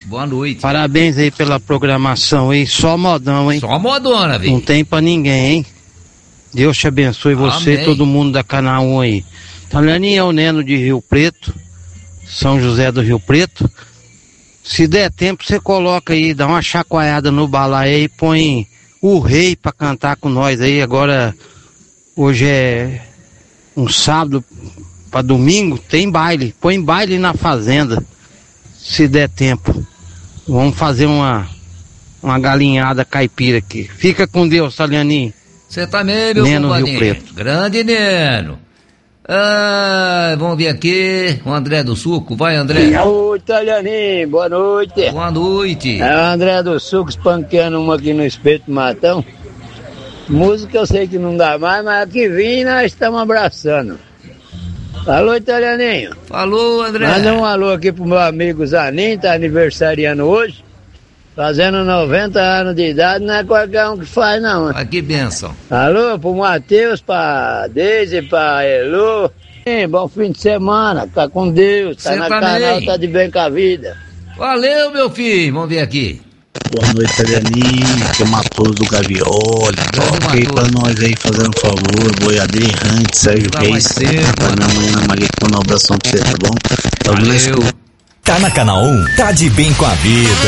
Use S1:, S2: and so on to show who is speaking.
S1: Boa noite.
S2: Parabéns aí pela programação aí, só modão, hein?
S1: Só modona, velho.
S2: Não tem pra ninguém, hein? Deus te abençoe, você e todo mundo da Canal 1 aí. Talianinho é o Neno de Rio Preto, São José do Rio Preto. Se der tempo, você coloca aí, dá uma chacoalhada no balaio aí, põe o Rei pra cantar com nós aí. Agora, hoje é um sábado pra domingo, tem baile. Põe baile na fazenda, se der tempo. Vamos fazer uma galinhada caipira aqui. Fica com Deus, Talianinho.
S1: Você também, meu
S2: Neno
S1: compadinho.
S2: Rio Preto.
S1: Grande Neno. Vamos ver aqui, o André do Suco. Vai, André.
S3: Oi, Talianinho, boa noite.
S1: Boa noite.
S3: É o André do Suco espanqueando uma aqui no Espeto Matão. Música eu sei que não dá mais, mas aqui vim nós estamos abraçando. Alô, Italianinho.
S1: Falou, André.
S3: Manda um alô aqui pro meu amigo Zanin, tá aniversariando hoje. Fazendo 90 anos de idade, não é qualquer um que faz, não.
S1: Ah, que bênção.
S3: Alô, pro Matheus, pra Deise, pra Elô. Bom fim de semana, tá com Deus, tá na canal, tá de bem com a vida.
S1: Valeu, meu filho, vamos ver aqui.
S4: Boa noite, Talianinho, que é o Matoso do Gavioli. Toca aí pra nós aí, fazendo um favor. Boiadeiro Errante, Sérgio Reis. Pra minha mãe, Ana Maria, que um abração pra você, tá bom?
S1: Valeu.
S5: Tá na Canal 1, tá de bem com a vida.